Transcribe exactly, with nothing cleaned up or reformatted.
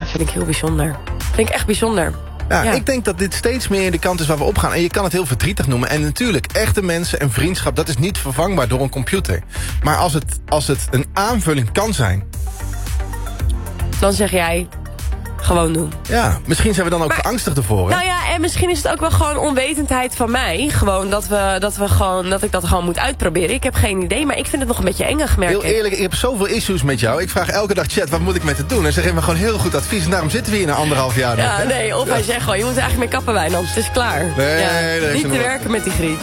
vind ik heel bijzonder. Vind ik echt bijzonder. Ja, Ja. Ik denk dat dit steeds meer de kant is waar we op gaan. En je kan het heel verdrietig noemen. En natuurlijk, echte mensen en vriendschap, dat is niet vervangbaar door een computer. Maar als het, als het een aanvulling kan zijn... Dan zeg jij, gewoon doen. Ja, misschien zijn we dan ook Maar, angstig ervoor. Hè? Nou ja, en misschien is het ook wel gewoon onwetendheid van mij. Gewoon dat, we, dat, we gewoon, dat ik dat gewoon moet uitproberen. Ik heb geen idee, maar ik vind het nog een beetje engig, merk Heel ik. eerlijk, ik heb zoveel issues met jou. Ik vraag elke dag, chat, wat moet ik met het doen? En ze geven me gewoon heel goed advies. En daarom zitten we hier na anderhalf jaar nog. Ja, Hè? nee, of hij zegt gewoon, je moet er eigenlijk mee kappen, Wijnand. Het is klaar. Nee, ja, nee, niet ze te moet- werken met die griet.